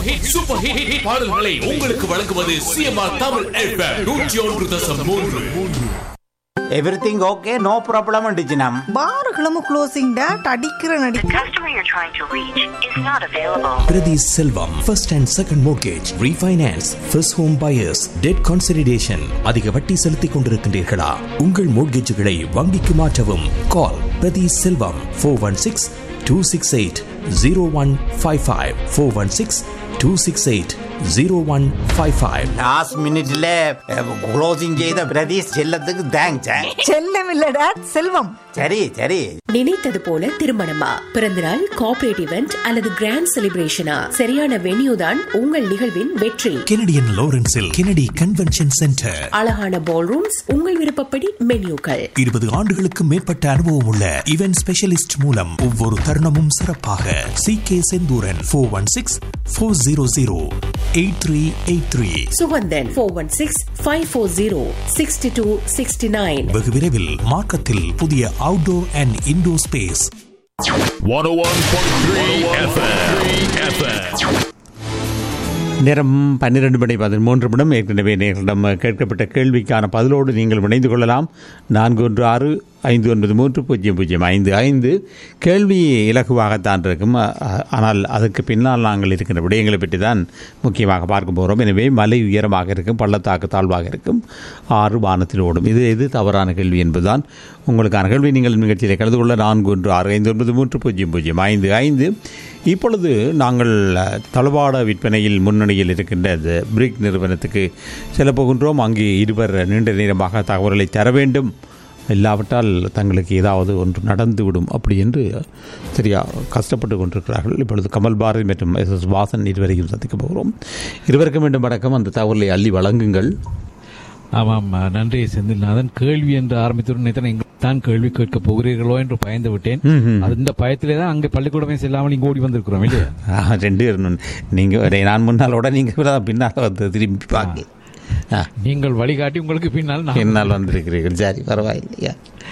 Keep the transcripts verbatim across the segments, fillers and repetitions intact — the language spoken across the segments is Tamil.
சூப்பர் ஹிட் சூப்பர் ஹிட் பாடல்களை உங்களுக்கு வழங்குவது சிஎம்ஆர் தமிழ் எஃப்எம் நூற்றி ஒன்று தசம் மூன்று. Everything okay, no problem அண்டிச்சினம். பார்களும் closing date அடிக்கிற நடி. The customer you're trying to reach is not available. Prati Selvam, first and second mortgage, refinance, first home buyers, debt consolidation. அதிக வட்டி செலுத்திக் கொண்டிருக்கின்றீர்களா? உங்கள் மோட்கேஜுகளை வங்கிக்கு மாற்றவும். Call Prati Selvam four one six, two six eight, zero one five five four one six, two six eight, zero one five five. Last மினிட்ல க்ளோசிங் செய்த பிரதீஷ் செல்லத்துக்கு தேங்க்ஸ். செல்லம் இல்ல டேட் செல்வம். சரி சரி. நினைத்தது போல திருமணமா, பிறந்தநாள், கார்ப்பரேட் இவெண்ட் அல்லது கிராண்ட் செலிப்ரேஷனா, சரியான வென்யூ தான் உங்கள் நிகழ்வின் வெற்றி. Canadian லாரன்ஸில் Kennedy convention centre. அழகான பால் ரூம்ஸ், உங்கள் விருப்பப்படி மென்யூக்கள். இருபது ஆண்டுகளுக்கு மேற்பட்ட அனுபவம் உள்ள இவென்ட் ஸ்பெஷலிஸ்ட் மூலம் ஒவ்வொரு தருணமும் சிறப்பாக. C K Senthuran four one six four zero zero eight three eight three. Suganthan four one six five four zero sixty two sixty nine. வெகு விரைவில் மார்க்கத்தில் புதிய outdoor and indoor space. one oh one point three F M. நேரம் பன்னிரண்டு மணி பதிமூன்று நிமிடம். ஏற்கனவே நேர்களிடம் கேட்கப்பட்ட கேள்விக்கான பதிலோடு நீங்கள் இணைந்து கொள்ளலாம். நான்கு ஒன்று ஆறு ஐந்து ஒன்பது மூன்று பூஜ்ஜியம் பூஜ்ஜியம் ஐந்து ஐந்து. கேள்வி இலகுவாகத்தான் இருக்கும், ஆனால் அதற்கு பின்னால் நாங்கள் இருக்கின்ற விடயங்களை பற்றி தான் முக்கியமாக பார்க்க போகிறோம். எனவே மலை உயரமாக இருக்கும், பள்ளத்தாக்கு தாழ்வாக இருக்கும், ஆறு வானத்தில் ஓடும். இது எது தவறான கேள்வி என்பதுதான் உங்களுக்கான கேள்வி. நீங்கள் நிகழ்ச்சியில் கலந்து கொள்ள நான்கு ஒன்று ஆறு ஐந்து ஒன்பது மூன்று பூஜ்ஜியம் பூஜ்ஜியம் ஐந்து ஐந்து. இப்பொழுது நாங்கள் தளவாட விற்பனையில் முன்னணியில் இருக்கின்ற இந்த பிரிக் நிறுவனத்துக்கு செல்ல போகின்றோம். அங்கே இருவர் நீண்ட நேரமாக தகவல்களை தர வேண்டும், இல்லாவிட்டால் தங்களுக்கு ஏதாவது ஒன்று நடந்துவிடும் அப்படி என்று சரியா கஷ்டப்பட்டு கொண்டிருக்கிறார்கள். இப்பொழுது கமல் பாரதி மற்றும் எஸ் எஸ் வாசன் இருவரையும் சந்திக்க போகிறோம். இருவருக்கும் மீண்டும் வணக்கம். அந்த தகவலை அள்ளி வழங்குங்கள். ஆமாம், நன்றி செந்தில்நாதன். கேள்வி என்று ஆரம்பித்துடன் தான் கேள்வி கேட்க போகிறீர்களோ என்று பயந்து விட்டேன். அந்த பயத்திலே தான் அங்கே பள்ளிக்கூடமே செல்லாமல் இங்கே ஓடி வந்திருக்கிறோம் இல்லையா? ரெண்டு நீங்கள் நான் முன்னாலோட நீங்கள் பின்னால் வந்து திரும்பி பார்க்க நீங்கள் வழிகாட்டி உங்களுக்கு பின்னால் பின்னால் வந்திருக்கிறீர்கள். சரி, பரவாயில்லையா?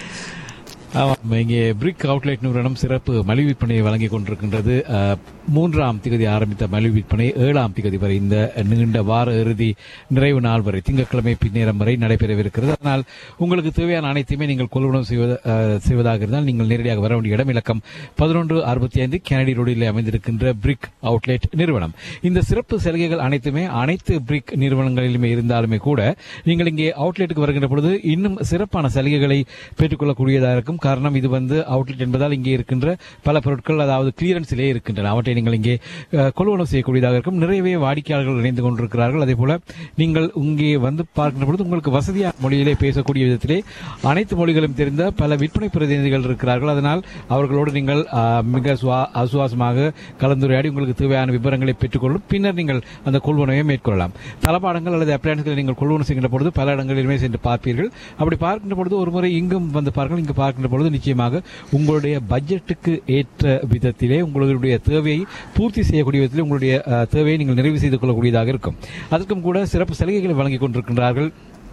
ஆமாம், இங்கே பிரிக் அவுட்லெட் நிறுவனம் சிறப்பு மலிவு விற்பனையை வழங்கி கொண்டிருக்கின்றது. மூன்றாம் திகதி ஆரம்பித்த மலிவு விற்பனை ஏழாம் திகதி வரை, இந்த நீண்ட வார இறுதி நிறைவு நாள் வரை, திங்கட்கிழமை பின்னேரம் வரை நடைபெறவிருக்கிறது. அதனால் உங்களுக்கு தேவையான அனைத்தையுமே நீங்கள் கொள்வனவு செய்வதாக இருந்தால் நீங்கள் நேரடியாக வர வேண்டிய இடம் இலக்கம் பதினொன்று அறுபத்தி ஐந்து கெனடி ரோடில் அமைந்திருக்கின்ற பிரிக் அவுட்லெட் நிறுவனம். இந்த சிறப்பு சலுகைகள் அனைத்துமே அனைத்து பிரிக் நிறுவனங்களிலுமே இருந்தாலுமே கூட நீங்கள் இங்கே அவுட்லெட்டுக்கு வருகின்ற பொழுது இன்னும் சிறப்பான சலுகைகளை பெற்றுக்கொள்ளக்கூடியதாக இருக்கும். காரணம், இது வந்து அவுட்லெட் என்பதால் இங்கே இருக்கின்ற பல பொருட்கள் அதாவது கிளியரன்ஸிலே இருக்கின்றன. அவற்றை நீங்கள் இங்கே கொள்வனவு செய்யக்கூடியதாக இருக்கும். நிறையவே வாடிக்கையாளர்கள் இணைந்து கொண்டிருக்கிறார்கள். அதே போல நீங்கள் இங்கே வந்து பார்க்கின்ற பொழுது உங்களுக்கு வசதியான மொழியிலே பேசக்கூடிய விதத்திலே அனைத்து மொழிகளும் தெரிந்த பல விற்பனை பிரதிநிதிகள் இருக்கிறார்கள். அதனால் அவர்களோடு நீங்கள் மிக சுவாசமாக கலந்துரையாடி உங்களுக்கு தேவையான விவரங்களை பெற்றுக்கொள்ளும். பின்னர் நீங்கள் அந்த கொள்வனவை மேற்கொள்ளலாம். தளபாடங்கள் அல்லது அப்ளையன்ஸ்களை நீங்கள் கொள்வனவு செய்கின்ற பொழுது பல இடங்களிலுமே சென்று பார்ப்பீர்கள். அப்படி பார்க்கின்ற பொழுது ஒரு முறை இங்கும் வந்து பார்க்கலாம். இங்கு பார்க்கின்ற பொழுது நிச்சயமாக உங்களுடைய பட்ஜெட்டுக்கு ஏற்ற விதத்திலே உங்களுடைய தேவையை பூர்த்தி செய்யக்கூடிய விதத்திலே உங்களுடைய தேவையை நீங்கள் நிறைவு செய்து கொள்ளக்கூடியதாக இருக்கும். அதற்கும் கூட சிறப்பு சலுகைகளை வழங்கிக் கொண்டிருக்கின்றார்கள்.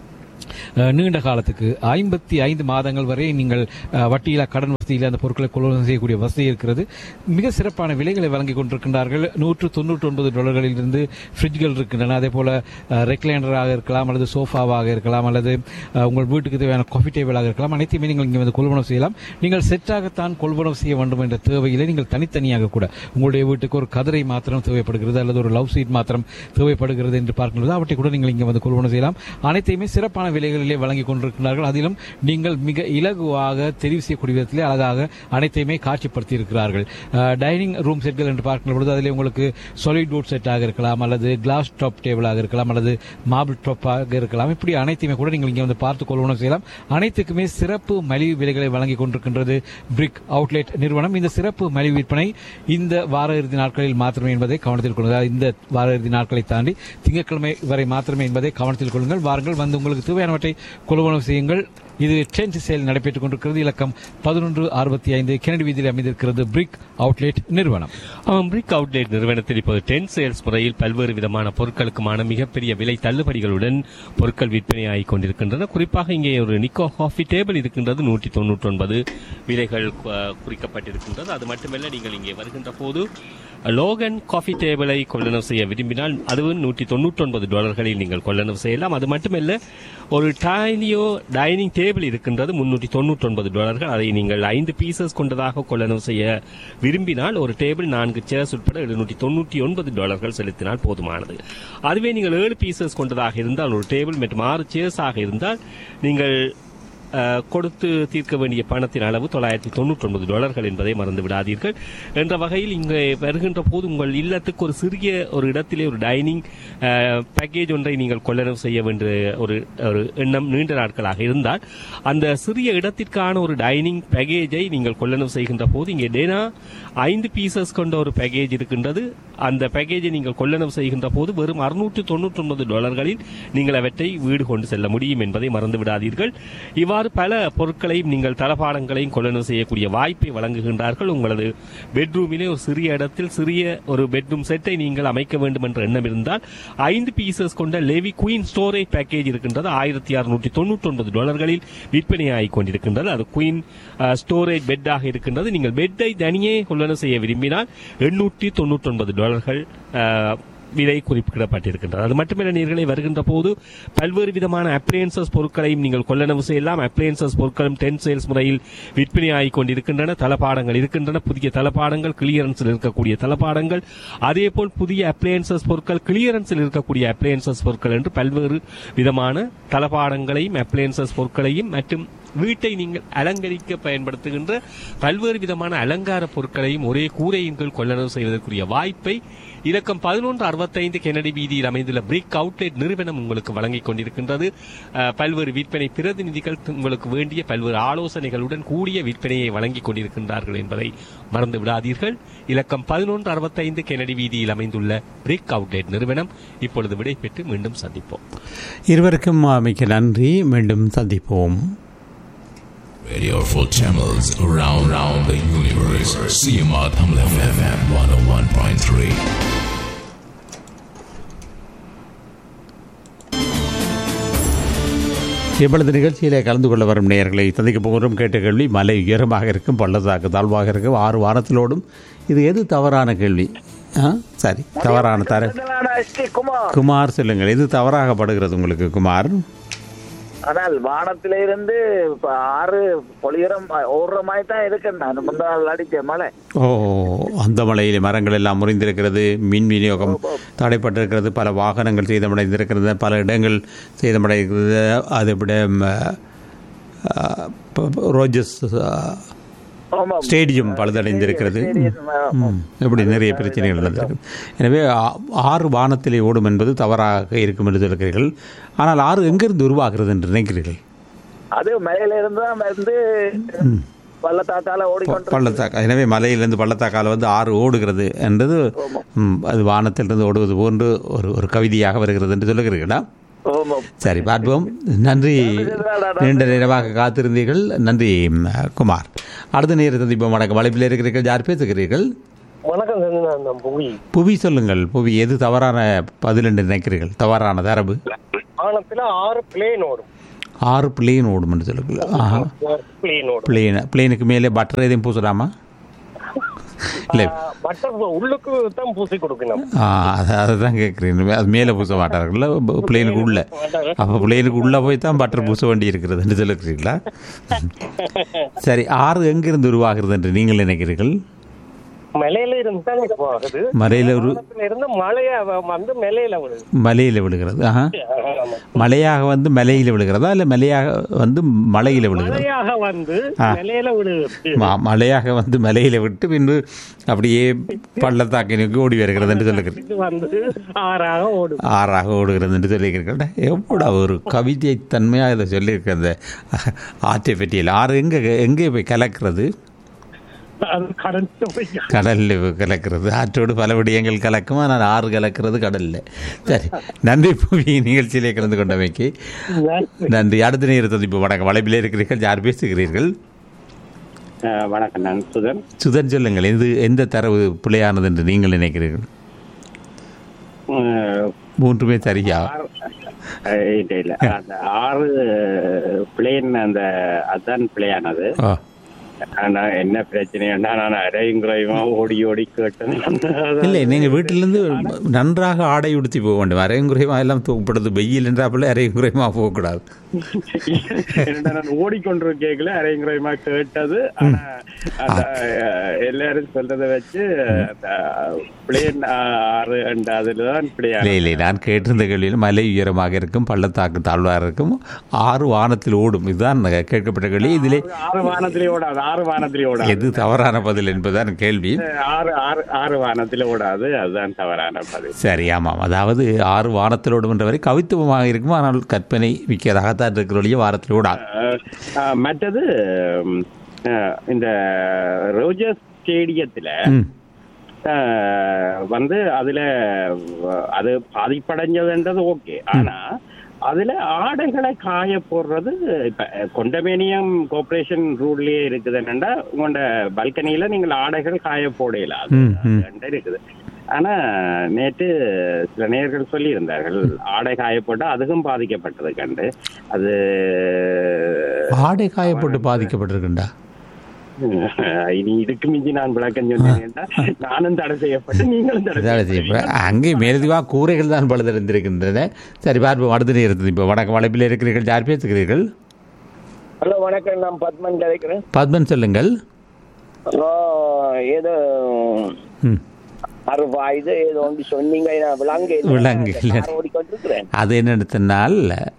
நீண்ட காலத்துக்கு ஐம்பத்தி ஐந்து மாதங்கள் வரை நீங்கள் வட்டியில்லா கடன் வசதியில் அந்த பொருட்களை கொள்வனவு செய்யக்கூடிய வசதி இருக்கிறது. மிக சிறப்பான விலைகளை வழங்கிக் கொண்டிருக்கின்றார்கள். நூற்று தொண்ணூற்றி ஒன்பது டாலர்களில் இருந்து ஃப்ரிட்ஜ்கள் இருக்கின்றன. அதே போல ரெக்லைனராக இருக்கலாம், அல்லது சோஃபாவாக இருக்கலாம், அல்லது உங்கள் வீட்டுக்கு தேவையான காஃபி டேபிளாக இருக்கலாம். அனைத்தையுமே நீங்கள் இங்கே வந்து கொள்வனவு செய்யலாம். நீங்கள் செட்டாகத்தான் கொள்வனவு செய்ய வேண்டும் என்ற தேவையிலே நீங்கள் தனித்தனியாக கூட உங்களுடைய வீட்டுக்கு ஒரு கதிரை மாத்திரம் தேவைப்படுகிறது அல்லது ஒரு லவ் சீட் மாத்திரம் தேவைப்படுகிறது என்று பார்க்கும்போது அவற்றை கூட நீங்கள் இங்கே வந்து கொள்வனவு செய்யலாம். அனைத்தையுமே சிறப்பான விலைகளிலே வழங்கிக் கொண்டிருக்கிறார்கள். அதிலும் நீங்கள் மிக இலகுவாக தெரிவு செய்யக்கூடிய விதத்திலே அழகாக அனைத்தையுமே காட்சிப்படுத்தி இருக்கிறார்கள். டைனிங் ரூம் செட்கள் என்று பார்க்கின்ற பொழுது அதில் உங்களுக்கு சாலிட் வுட் செட்டாக இருக்கலாம், அல்லது கிளாஸ் டாப் டேபிளாக இருக்கலாம், அல்லது மார்பிள் டாப்பாக இருக்கலாம். இப்படி அனைத்தையுமே கூட நீங்கள் இங்கே வந்து பார்த்து கொள்வனவு செய்யலாம். அனைத்துக்குமே சிறப்பு மலிவு விலைகளை வழங்கிக் கொண்டிருக்கின்றது பிரிக் அவுட்லெட் நிறுவனம். இந்த சிறப்பு மலிவு விற்பனை இந்த வார இறுதி நாட்களில் மாத்திரமே என்பதை கவனத்தில் கொள்ளுங்கள். இந்த வார இறுதி நாட்களை தாண்டி திங்கட்கிழமை வரை மாத்திரமே என்பதை கவனத்தில் கொள்ளுங்கள். வாருங்கள், வந்து உங்களுக்கு தேவையானவற்றை கொள்வனவு செய்யுங்கள். இது ட்ரெண்ட் சேல் நடைபெற்றுக் கொண்டிருக்கிறது. இலக்கம் பதினொன்று அறுபத்தி ஐந்து கெனடி வீதியில் அமைந்திருக்கிறது பிரிக் அவுட்லெட் நிறுவனம். பிரிக் அவுட்லெட் நிறுவனத்தில் இப்போது ட்ரெண்ட் சேல்ஸ் முறையில் பல்வேறு விதமான பொருட்களுக்குமான மிகப்பெரிய விலை தள்ளுபடிகளுடன் பொருட்கள் விற்பனையாகிக் கொண்டிருக்கின்றன. குறிப்பாக இங்கே ஒரு நிக்கோ காஃபி டேபிள் இருக்கின்றது. நூற்றி தொன்னூற்றி ஒன்பது விலைகள் குறிக்கப்பட்டிருக்கின்றது. அது மட்டுமல்ல, நீங்கள் இங்கே வருகின்ற போது லோகன் காஃபி டேபிளை கொள்ளளவு செய்ய விரும்பினால் அதுவும் நூற்றி தொண்ணூற்றி ஒன்பது டாலர்களில் நீங்கள் கொள்ளளவு செய்யலாம். அது மட்டுமல்ல, ஒரு டைனியோ டைனிங் டேபிள் இருக்கின்றது முன்னூற்றி தொண்ணூற்றி ஒன்பது டாலர்கள். அதை நீங்கள் ஐந்து பீசஸ் கொண்டதாக கொள்ளளவு செய்ய விரும்பினால் ஒரு டேபிள் நான்கு சேர்ஸ் உட்பட எழுநூற்றி தொண்ணூற்றி ஒன்பது டாலர்கள் செலுத்தினால் போதுமானது. அதுவே நீங்கள் ஏழு பீசஸ் கொண்டதாக இருந்தால் ஒரு டேபிள் மற்றும் ஆறு சேர்ஸ் ஆக இருந்தால் நீங்கள் கொடுத்து தீர்க்க வேண்டிய பணத்தின் அளவு தொள்ளாயிரத்தி தொண்ணூற்றி ஒன்பது டாலர்கள் என்பதை மறந்து விடாதீர்கள். என்ற வகையில் இங்கே வருகின்ற போது உங்கள் இல்லத்துக்கு ஒரு சிறிய ஒரு இடத்திலே ஒரு டைனிங் பேக்கேஜ் ஒன்றை நீங்கள் கொள்ளளவு செய்ய வேண்டிய ஒரு ஒரு எண்ணம் நீண்ட நாட்களாக இருந்தால் அந்த சிறிய இடத்திற்கான ஒரு டைனிங் பேக்கேஜை நீங்கள் கொள்ளளவு செய்கின்ற போது இங்கே டேனா ஐந்து பீசஸ் கொண்ட ஒரு பேக்கேஜ் இருக்கின்றது. அந்த பேக்கேஜை நீங்கள் கொள்ளளவு செய்கின்ற போது வெறும் அறுநூற்று தொண்ணூற்றி ஒன்பது டாலர்களில் நீங்கள் அவற்றை வீடு கொண்டு செல்ல முடியும் என்பதை மறந்து விடாதீர்கள். இவ்வாறு பல பொருட்களையும் நீங்கள் தளபாடங்களையும் கொள்ளளவு செய்யக்கூடிய வாய்ப்பை வழங்குகின்றார்கள். உங்களது பெட்ரூமிலே ஒரு சிறிய இடத்தில் சிறிய ஒரு பெட்ரூம் செட்டை நீங்கள் அமைக்க வேண்டும் என்ற எண்ணம் இருந்தால் ஐந்து பீசஸ் கொண்ட லெவி குயின் ஸ்டோரேஜ் பேக்கேஜ் இருக்கின்றது. ஆயிரத்தி அறுநூற்றி தொண்ணூற்றி ஒன்பது டாலர்களில் விற்பனையாகிக் கொண்டிருக்கின்றது. அது குயின் ஸ்டோரேஜ் பெட்டாக இருக்கின்றது. நீங்கள் பெட்டை தனியே கொள்ளளவு செய்ய விரும்பினால் எண்ணூற்றி தொண்ணூற்றி ஒன்பது டாலர்கள் விலை குறிப்பிடப்பட்டிருக்கின்றது. அது மட்டுமல்ல, நீர்களை வருகின்ற போது பல்வேறு விதமான அப்ளையன்சஸ் பொருட்களையும் நீங்கள் கொள்ளளவு செய்யலாம். அப்ளையன்சஸ் பொருட்களும் டென் சேல்ஸ் முறையில் விற்பனையாகிக் கொண்டிருக்கின்றன. தளபாடங்கள் இருக்கின்றன. புதிய தளபாடங்கள், கிளியரன்ஸில் இருக்கக்கூடிய தளபாடங்கள், அதே போல் புதிய அப்ளையன்சஸ் பொருட்கள், கிளியரன்ஸில் இருக்கக்கூடிய அப்ளையன்சஸ் பொருட்கள் என்று பல்வேறு விதமான தளபாடங்களையும் அப்ளையன்சஸ் பொருட்களையும் மற்றும் வீட்டை நீங்கள் அலங்கரிக்க பயன்படுத்துகின்ற பல்வேறு விதமான அலங்கார பொருட்களையும் ஒரே கூரையின் கீழ் கொள்ளளவு செய்வதற்குரிய வாய்ப்பை இலக்கம் பதினொன்று அறுபத்தைந்து கெனடி வீதியில் அமைந்துள்ள பிரிக் அவுட்லெட் நிறுவனம் உங்களுக்கு வழங்கிக் கொண்டிருக்கின்றது. பல்வேறு விற்பனை பிரதிநிதிகள் உங்களுக்கு வேண்டிய பல்வேறு ஆலோசனைகளுடன் கூடிய விற்பனையை வழங்கிக் கொண்டிருக்கின்றார்கள் என்பதை மறந்து விடாதீர்கள். இலக்கம் பதினொன்று அறுபத்தைந்து கெனடி வீதியில் அமைந்துள்ள பிரிக் அவுட்லெட் நிறுவனம். இப்பொழுது விடை பெற்று மீண்டும் சந்திப்போம். இருவருக்கும் மிக்க நன்றி. மீண்டும் சந்திப்போம். Radio for channels around around the universe. C M R Tamil F M one oh one point three. இப்பொழுது நிகழ்ச்சியிலே கலந்து கொள்ள வரும் நேயர்களை சந்திக்க போகிறோம். கேட்ட கேள்வி, மலை உயரமாக இருக்கும், பள்ளத்தாக்கு தாழ்வாக இருக்கும், ஆறு வாரத்திலோடும். இது எது தவறான கேள்வி? சரி, தவறான தர குமார் சொல்லுங்கள். எது தவறாகப்படுகிறது உங்களுக்கு குமார்? ஆனால் வானத்தில இருந்து ஆறு பொலியரம் ஓடுற மாதிரி தான் இருக்கு. முந்தா அடிச்ச மழை. ஓ, அந்த மலையிலே மரங்கள் எல்லாம் முறிந்திருக்கிறது, மின் விநியோகம் தடைப்பட்டிருக்கிறது, பல வாகனங்கள் சேதமடைந்திருக்கிறது, பல இடங்கள் சேதமடைகிறது. அதை விட ரோஜஸ் ஸ்டேடியம் பழுதடைந்திருக்கிறது. இப்படி நிறைய பிரச்சனைகள் நடந்திருக்கு. எனவே ஆறு வானத்திலே ஓடும் என்பது தவறாக இருக்கும் என்று சொல்கிறீர்கள். ஆனால் ஆறு எங்கிருந்து உருவாகிறது என்று நினைக்கிறீர்கள்? அது மலையில இருந்து வந்து பள்ளத்தாக்கால ஓடிக்கொண்டு பள்ளத்தாக்கா. எனவே மலையிலிருந்து பள்ளத்தாக்கால வந்து ஆறு ஓடுகிறது என்றது அது வானத்திலிருந்து ஓடுவது போன்று ஒரு ஒரு கவிதையாக வருகிறது என்று சொல்லுகிறீர்களா? சரி, பார்ப்போம். நன்றி, நீண்ட நேரமாக காத்திருந்தீர்கள். நன்றி குமார். அடுத்த நேர சந்திப்போம். வணக்கம். வளைப்பில் இருக்கிறீர்கள். யார் பேசுகிறீர்கள்? வணக்கம். புவி சொல்லுங்கள். புவி, எது தவறான பதில் என்று நினைக்கிறீர்கள்? தவறான தரவு. ஆறு பிளேன் ஓடும். ஆறு பிளேன் ஓடும் என்று சொல்லுங்கள். பிளேன் பிளேனுக்கு மேலே பட்டர் எதையும் பூசலாமா? இல்லை, உள்ளுக்கு தான் பூசி கொடுக்கணும். அதுதான் கேட்குறேன். அது மேலே பூச மாட்டார்கள்ல பிளேனுக்கு உள்ள. அப்போ பிளேனுக்கு உள்ள போய் தான் பட்டர் பூச வேண்டி இருக்கிறது என்று சொல்லுகிறீங்களா? சரி, ஆறு எங்கிருந்து உருவாகிறது என்று நீங்கள் நினைக்கிறீர்கள்? மலையில இருந்து மலையில வந்து மலையில விழுது. மலையில விழுகிறது. ஆஹா, மலையாக வந்து மலையில விழுகிறதா இல்ல மலையாக வந்து மலையில விழுகிறதா? மலையாக வந்து மலையில விட்டு பின்பு அப்படியே பள்ளத்தாக்கை நோக்கி ஓடி வருகிறது என்று சொல்லுகிறேன். ஆறாக ஓடுகிறது என்று சொல்லுகிறீர்கள். எவ்வளவு ஒரு கவிதை தன்மையாக இதை சொல்லியிருக்க அந்த ஆற்றை பற்றியில். ஆறு எங்க எங்கே போய் கலக்கிறது? கடல்ல கலக்கிறது. ஆற்றோடு பல விடயங்கள் கலக்கும், ஆனால் ஆறு கலக்கிறது கடல்ல. சரி, நன்றி புவி, நிகழ்ச்சியிலே கலந்து கொண்டமைக்கு நன்றி. அடுத்த நேரம் சந்திப்பு. வணக்கம். வளைப்பிலே இருக்கிறீர்கள். யார் பேசுகிறீர்கள்? வணக்கம், நான் சுதன். சுதன் சொல்லுங்கள். எது எந்த தரவு பிழையானது என்று நீங்கள் நினைக்கிறீர்கள்? மூன்றுமே சரியா? இல்ல, அந்த ஆறு பிளேன் அந்த அதான் பிழையானது. ஆனா என்ன பிரச்சனைன்னா நான் அரையும் குறையுமா ஓடி ஓடி கேட்டேன். இல்லை, நீங்கள் வீட்டிலிருந்து நன்றாக ஆடை உடுத்தி போக வேண்டும். அரையும் குறையுமா எல்லாம் தூக்கப்படுது. வெயில் என்றாப்புல அரையும் குறையுமா போகக்கூடாது. நான் ஓடிக்கொண்டு கேட்கல, அரையும் குறையுமா கேட்டது. ஆனா எல்லாரும் சொல்றதை வச்சு பிளேன் ஆறு அதுலதான் இல்லை இல்லை நான் கேட்டிருந்த கேள்வியில் மலை உயரமாக இருக்கும், பள்ளத்தாக்கு தாழ்வாக இருக்கும், ஆறு வானத்தில் ஓடும். இதுதான் கேட்கப்பட்ட கேள்வி. இதிலே ஆறு வானத்திலே ஓடாது, ஆறு வானத்திலே ஓடாது. எது தவறான பதில் என்பதுதான் கேள்வி. ஆறு ஆறு ஆறு வானத்திலே ஓடாது, அதுதான் தவறான பதில். சரி, ஆமாம். அதாவது ஆறு வானத்தில் ஓடும் என்ற வரை கவித்துவமாக இருக்கும், ஆனால் கற்பனை மிக்கதாகத்தான் இருக்கிற வாரத்தில் ஓடாது. மற்றது இந்த ரோஜர்ஸ் ஸ்டேடியத்துல வந்து அதுல அது பாதிப்படைஞ்சதுன்றது ஓகே. ஆனா அதுல ஆடைகளை காய போடுறது இப்ப கொண்டமேனியம் கார்பரேஷன் ரூல்லயே இருக்குது. என்னன்னா உங்களோட பல்கனியில நீங்கள் ஆடைகள் காய போடலாம் இருக்குது. ஆனா நேற்று சில நேயர்கள் சொல்லி இருந்தார்கள் ஆடை காயப்போட்டு அதுக்கும் பாதிக்கப்பட்டது கண்டு. அது ஆடை காயப்போட்டு பாதிக்கப்பட்டிருக்குண்டா? இனி இதுக்கு மிஞ்சி நான் விளக்கம் சொன்னேன். நானும் தடை செய்யப்பட்டு நீங்களும் தடை செய்யப்பட்ட அங்கே மேலதிவாக கூரைகள் தான் பழுதடைந்திருக்கின்றன. சரி, பார்ப்போம் அடுத்த நேரத்தில். இப்போ வணக்கம், வளைப்பில் இருக்கிறீர்கள், யார் பேசுகிறீர்கள்? ஹலோ வணக்கம், நான் பத்மன் கிடைக்கிறேன். பத்மன் சொல்லுங்கள். ஏதோ அறுபது ஏதோ ஒன்று சொன்னீங்க, விலங்கு விலங்கு அது என்னென்னால்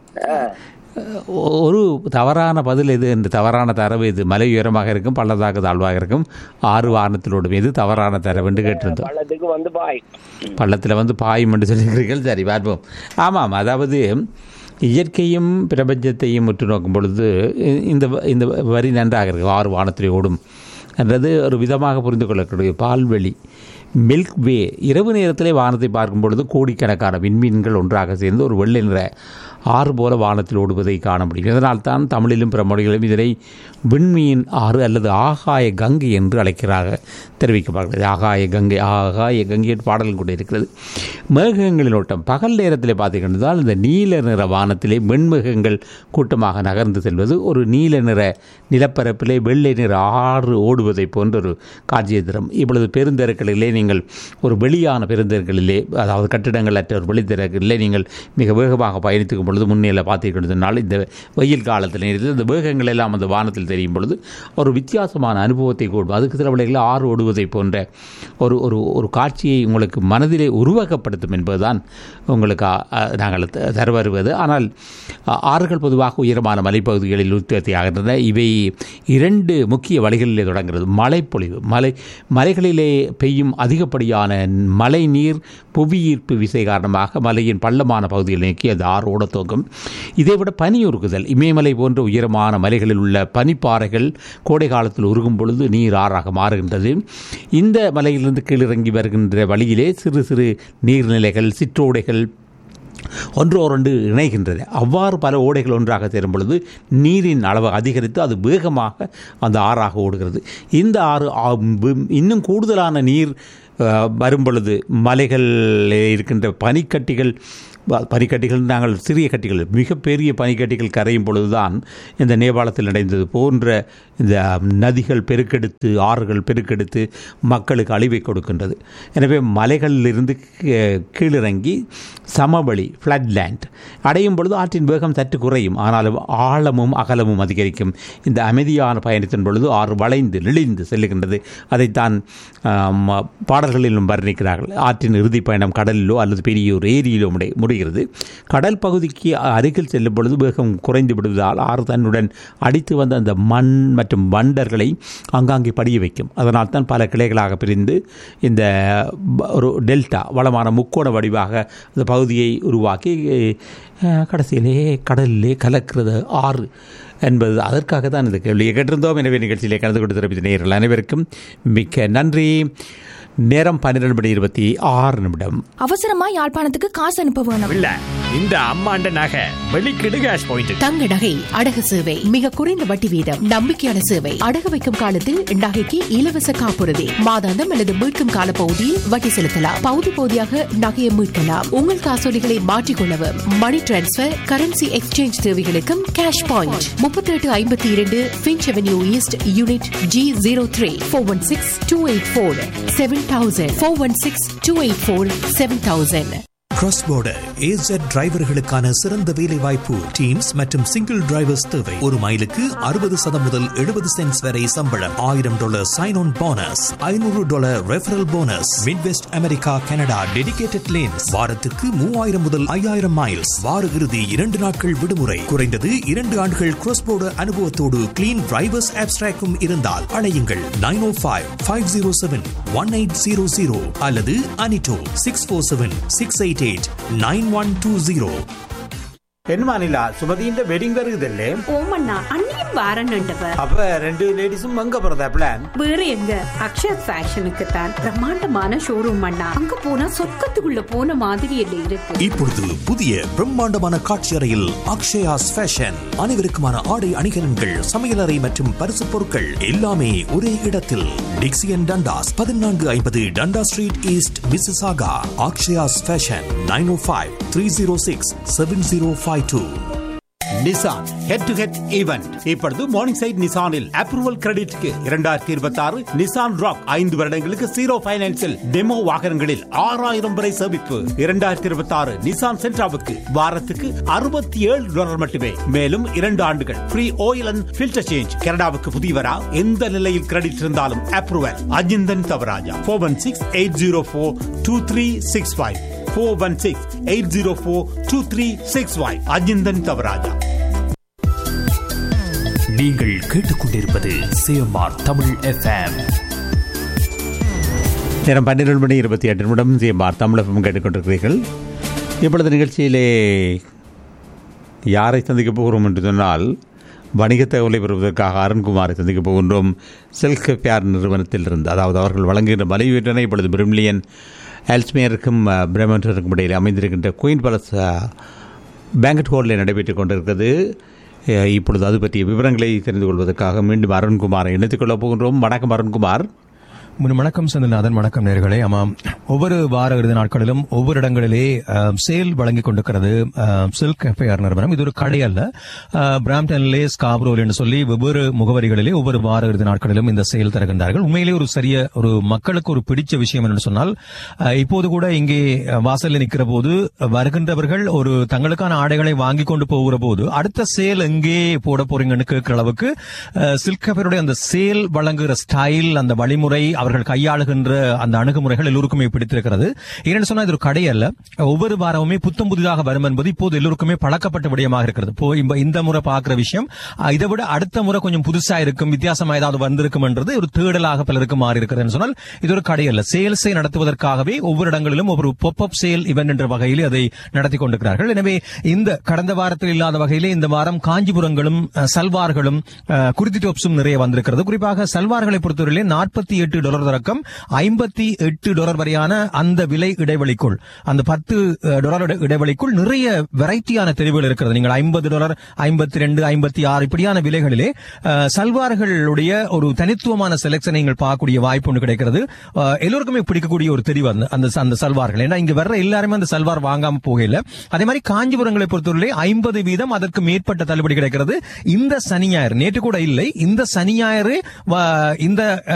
ஒரு தவறான பதில் எது என்று தவறான தரவு இது. மலை உயரமாக இருக்கும், பள்ளத்தாக்கு தாழ்வாக இருக்கும், ஆறு வானத்திலோடும் எது தவறான தரவு என்று கேட்டிருந்தோம். பள்ளத்துக்கு வந்து பாய், பள்ளத்தில் வந்து பாயும் என்று சொல்லியிருக்கிறீர்கள். சரி, பார்ப்போம். ஆமாம், அதாவது இயற்கையும் பிரபஞ்சத்தையும் உற்று நோக்கும் பொழுது இந்த இந்த வரி நன்றாக இருக்கும். ஆறு வானத்திலே ஓடும் என்றது ஒரு விதமாக புரிந்து கொள்ளக்கூடிய பால்வெளி மில்க் வே. இரவு நேரத்திலே வானத்தை பார்க்கும் பொழுது கோடிக்கணக்கான விண்மீன்கள் ஒன்றாக சேர்ந்து ஒரு வெள்ளை நிற ஆறு போல வானத்தில் ஓடுவதை காண முடியும். இதனால்தான் தமிழிலும் பிற மொழிகளிலும் இதனை விண்மீன் ஆறு அல்லது ஆகாய கங்கை என்று அழைக்கிறாக தெரிவிக்கப்படுகிறது. ஆகாய கங்கை, ஆகாய கங்கை பாடலும் கூட இருக்கிறது. மேகங்களின் ஓட்டம் பகல் நேரத்திலே பார்த்தீங்கன்றால் இந்த நீல நிற வானத்திலே வெண்மேகங்கள் கூட்டமாக நகர்ந்து செல்வது, ஒரு நீல நிற நிலப்பரப்பிலே வெள்ளை நிற ஆறு ஓடுவதை போன்ற ஒரு காட்சியத்திரம். இப்பொழுது பெருந்தெருக்களிலே நீங்கள் ஒரு வெளியான பெருந்தெருக்களிலே, அதாவது கட்டிடங்கள் அற்ற ஒரு வெளித்தெருக்களிலே நீங்கள் மிக வேகமாக பயணித்துக்கும் பொழுது முன்னேல பார்த்துக்கிட்டதுனால இந்த வெயில் காலத்தில் நேரத்தில் இந்த வேகங்கள் எல்லாம் அந்த வானத்தில் தெரியும் பொழுது ஒரு வித்தியாசமான அனுபவத்தை கொடுக்கும். அதுக்கு சில வேளைகளில் ஆறு ஓடுவதை போன்ற ஒரு ஒரு ஒரு காட்சியை உங்களுக்கு மனதிலே உருவாக்கப்படுத்தும் என்பதுதான் உங்களுக்கு நாங்கள் தர வருவது. ஆனால் ஆறுகள் பொதுவாக உயரமான மலைப்பகுதிகளில் உற்பத்தி ஆகின்றன. இவை இரண்டு முக்கிய வழிகளிலே தொடங்குகிறது. மழைப்பொழிவு, மலை மலைகளிலே பெய்யும் அதிகப்படியான மழை நீர் புவியீர்ப்பு விசை காரணமாக மலையின் பள்ளமான பகுதிகளை நோக்கி அது ஆறு ஓட துவங்கும். இதைவிட பனி உருகுதல், இமயமலை போன்ற உயரமான மலைகளில் உள்ள பனிப்பாறைகள் கோடை காலத்தில் உருகும் பொழுது நீர் ஆறாக மாறுகின்றது. இந்த மலையிலிருந்து கீழிறங்கி வருகின்ற வழியிலே சிறு சிறு நீர்நிலைகள், சிற்றோடைகள் ஒன்றோரொன்று இணைகின்றது. அவ்வாறு பல ஓடைகள் ஒன்றாக சேரும் பொழுது நீரின் அளவு அதிகரித்து அது வேகமாக அந்த ஆறாக ஓடுகிறது. இந்த ஆறு இன்னும் கூடுதலான நீர் வரும் பொழுது மலைகளில் இருக்கின்ற பனிக்கட்டிகள் பனிக்கட்டிகள் நாங்கள் சிறிய கட்டிகள், மிகப்பெரிய பனிக்கட்டிகள் கரையும் பொழுதுதான் இந்த நேபாளத்தில் நடந்தது போன்ற இந்த நதிகள் பெருக்கெடுத்து, ஆறுகள் பெருக்கெடுத்து மக்களுக்கு அழிவை கொடுக்கின்றது. எனவே மலைகளிலிருந்து கீழிறங்கி சமவெளி ஃப்ளட்லேண்ட் அடையும் பொழுது ஆற்றின் வேகம் சற்று குறையும், ஆனாலும் ஆழமும் அகலமும் அதிகரிக்கும். இந்த அமைதியான பயணத்தின் பொழுது ஆறு வளைந்து நெளிந்து செல்லுகின்றது. அதைத்தான் பாடல்களிலும் வர்ணிக்கிறார்கள். ஆற்றின் இறுதி பயணம் கடலிலோ அல்லது பெரிய ஒரு ஏரியிலோ முடிகிறது. கடல் பகுதிக்கு அருகில் செல்லும் பொழுது வேகம் குறைந்து விடுவதால் ஆறு தன்னுடன் அடித்து வந்த அந்த மண் மற்றும் வண்டர்களை அங்காங்கே படிய வைக்கும். அதனால் தான் பல கிளைகளாக பிரிந்து இந்த ஒரு டெல்டா வளமான முக்கோண வடிவாக அந்த பகுதியை உருவாக்கி கடைசியிலே கடலிலே கலக்கிறது ஆறு என்பது. அதற்காக தான் இந்த கேள்வியை கேட்டிருந்தோம். எனவே நிகழ்ச்சியிலே கலந்து கொண்டு தெரிவித்த நேயர்கள் அனைவருக்கும் மிக்க நன்றி. நேரம் பன்னிரண்டு மணி இருபத்தி ஆறு நிமிடம். அவசரமா யாழ்ப்பாணத்துக்கு காசு அனுப்ப வேணும். இல்ல இந்த அம்மாண்ட நகை வெளிக்கிடு கேஷ் பாயிண்ட். தங்க நகை அடகு சேவை மிக குறைந்த வட்டி வீதம், நம்பிக்கையான சேவை. அடகு வைக்கும் காலத்தில் நகைக்கு இலவச காப்புறுதி, மாதாந்தம் அல்லது மீட்கும் கால பகுதியில் வட்டி செலுத்தலாம். பகுதி பகுதியாக நகையை மீட்கலாம். உங்கள் காசோலிகளை மாற்றிக்கொள்ளவும், மணி டிரான்ஸ்பர், கரன்சி எக்ஸ்சேஞ்ச் தேவைகளுக்கும் கேஷ் பாயிண்ட். முப்பத்தி எட்டு ஐம்பத்தி இரண்டு pinch avenue east, unit G zero three. Four one six two eight four seven thousand. Four one six two eight four seven thousand. Cross border ஏஜெட் டிரைவர்களுக்கான சிறந்த வேலை வாய்ப்பு. டீம்ஸ் மற்றும் சிங்கிள் டிரைவர்ஸ் தேவை. ஒரு மைலுக்கு அறுபது சதம் முதல் எழுபது சென்ட்ஸ் வரை சம்பளம். ஆயிரம் டாலர் சைன் ஆன் போனஸ், ஐநூறு dollar referral bonus. Midwest America, Canada dedicated lanes. வாரத்துக்கு மூவாயிரம் முதல் ஐயாயிரம் மைல்ஸ். வார இறுதி இரண்டு நாட்கள் விடுமுறை. குறைந்தது இரண்டு ஆண்டுகள் கிராஸ் போர்டர் அனுபவத்தோடு கிளீன் டிரைவர்ஸ் ஆப்ஸ்ட்ராக்கும் இருந்தால் அழையுங்கள் நைன் ஓ five five zero seven one eight zero zero அல்லது அனிட்டோ six four seven six eight nine one two zero. പെൺമാനില്ല സുമതിന്റെ wedding വരുതല്ലേ? ഓമണ്ണ അണ്ണിയും വാറണ്ണുണ്ടവ. அப்ப ரெண்டு லேடிஸும் அங்க போறதா பிளான்? வேற எங்க, அக்ஷயா ஃபேஷனுக்கு தான். பிரம்மாண்டமான ஷோரூம் அண்ணா. அங்க போனா சொர்க்கத்துக்குள்ள போன மாதிரி இல்ல இருக்கு. இப்பொழுது புதிய பிரம்மாண்டமான காட்சி அறையில் அக்ஷயாஸ் ஃபேஷன். அனைவருக்குமான ஆடை அணிகலன்கள், சமையலறை மற்றும் பரிசு பொருட்கள் எல்லாமே ஒரே இடத்தில். டிக்சியன் டண்டாஸ், பதினான்கு ஐம்பது டண்டா street east, Mississauga. Akshaya's fashion nine O five three zero six seven zero five two. Nissan head to head event இப்பொழுது மார்னிங் சைட் நிசானில் அப்ரூவல் கிரெடிட்க்கு இரண்டாயிரத்தி இருபத்தி ஆறு நிசான் ராக் ஐந்து வருடங்களுக்கு ஜீரோ பைனான்சில் டெமோ வாகனங்களில் ஆறாயிரம் வரை சேமிப்பு. இரண்டாயிரத்தி இருபத்தி ஆறு நிசான் சென்ட்ராவுக்கு வாரத்துக்கு அறுபத்தி ஏழு டாலர் மட்டுமே. மேலும் இரண்டு ஆண்டுகள் free oil and filter change. கனடாவுக்கு புதியவரா? எந்த நிலையில் கிரெடிட் இருந்தாலும் approval. Ajinthan Thavaraja. Four one six eight zero four two three six five. Four one six eight zero four two three six five. Ajinthan Thavaraja. நீங்கள் கேட்டுக்கொண்டிருப்பது சிஎம்ஆர் தமிழ் எஃப்எம். நேரம் பன்னிரண்டு மணி இருபத்தி எட்டு நிமிடம். சிஎம்ஆர் தமிழ் எஃப்எம் கேட்டுக்கொண்டிருக்கிறீர்கள். இப்பொழுது நிகழ்ச்சியிலே யாரை சந்திக்கப் போகிறோம் என்று சொன்னால், வணிக தகவலை பெறுவதற்காக அருண்குமாரை சந்திக்கப் போகின்றோம். செல்ஃப் கேர் நிறுவனத்தில் இருந்து, அதாவது அவர்கள் வழங்குகின்ற மலிவு விற்பனை இப்பொழுது பிரிமிலியன் எல்ஸ்மேருக்கும் பிரமண்டருக்கும் இடையில் அமைந்திருக்கின்ற குயின் பேலஸ் பேங்கட் ஹாலில் நடைபெற்றுக் கொண்டிருக்கிறது. இப்பொழுது அது பற்றிய விவரங்களை தெரிந்து கொள்வதற்காக மீண்டும் அருண்குமாரை இணைத்துக் கொள்ளப் போகின்றோம். வணக்கம் அருண்குமார். வணக்கம் செந்தில்நாதன். வணக்கம் நேர்களே. ஆமாம், ஒவ்வொரு வார இறுதி நாட்களிலும் ஒவ்வொரு இடங்களிலே சேல் வழங்கிக் கொண்டிருக்கிறது சில்க் கேஃபேர் நிறுவனம். இது ஒரு கடை அல்ல. பிராம்டன்லே, ஸ்காப்ரோல் என்று சொல்லி வெவ்வேறு முகவரிகளிலே ஒவ்வொரு வார இறுதி நாட்களிலும் இந்த சேல் தருகின்றார்கள். உண்மையிலே ஒரு சரிய ஒரு மக்களுக்கு ஒரு பிடிச்ச விஷயம் என்று சொன்னால், இப்போது கூட இங்கே வாசலில் நிற்கிற போது வருகின்றவர்கள் ஒரு தங்களுக்கான ஆடைகளை வாங்கி கொண்டு போகிற போது அடுத்த சேல் எங்கே போட போறீங்கன்னு கேட்கிற அளவுக்கு சில்க் கேஃபேருடைய அந்த சேல் வழங்குகிற ஸ்டைல், அந்த வழிமுறை, அவர்கள் கையாளுகின்ற அந்த அணுகுமுறைகள் எல்லோருக்குமே பிடித்திருக்கிறது. ஏன்னு சொன்னா இது ஒரு கடை அல்ல. ஒவ்வொரு வாரமுமே புத்தம் புதிதாக வரும் என்பது இப்போது எல்லோருக்குமே பழக்கப்பட்ட விடயமாக இருக்கிறது. இந்த முறை பார்க்கிற விஷயம் இதை விட அடுத்த முறை கொஞ்சம் புதுசா இருக்கும், வித்தியாசமா ஏதாவது வந்திருக்கும் என்றது ஒரு தேடலாக பலருக்கு மாறி இருக்கிறது. சொன்னால் இது ஒரு கடை அல்ல. சேல்ஸை நடத்துவதற்காகவே ஒவ்வொரு இடங்களிலும் ஒரு பாப் அப் சேல் இவென்ட் என்ற வகையில் அதை நடத்தி கொண்டிருக்கிறார்கள். எனவே இந்த கடந்த வாரத்தில் இல்லாத வகையிலே இந்த வாரம் காஞ்சிபுரங்களும் சல்வார்களும் குர்தி டாப்ஸும் நிறைய வந்திருக்கிறது. குறிப்பாக சல்வார்களை பொறுத்தவரையிலே நாற்பத்தி எட்டு டாலர் தொடக்கம் ஐம்பத்தி எட்டு டாலர் வரையான அந்த விலை இடைவெளிக்குள், அந்த பத்து டாலர் இடைவெளிக்குள் நிறைய வெரைட்டியான தெரிவுகள் இருக்கிறது. நீங்கள் ஐம்பது டாலர், ஐம்பத்தி ரெண்டு, ஐம்பத்தி ஆறு இப்படியான விலைகளிலே சல்வார்களுடைய ஒரு தனித்துவமான செலக்ஷனை நீங்கள் பார்க்கக்கூடிய வாய்ப்பு ஒன்று கிடைக்கிறது. எல்லோருக்குமே பிடிக்கக்கூடிய ஒரு தெரிவு அந்த அந்த சல்வார்கள். ஏன்னா இங்க வர்ற எல்லாருமே அந்த சல்வார் வாங்காம போகல. அதே மாதிரி காஞ்சிபுரங்களை பொறுத்தவரை ஐம்பது வீதம் அதற்கு மேற்பட்ட தள்ளுபடி கிடைக்கிறது. இந்த சனி ஞாயிறு, நேற்று கூட இல்லை, இந்த சனி ஞாயிறு இந்த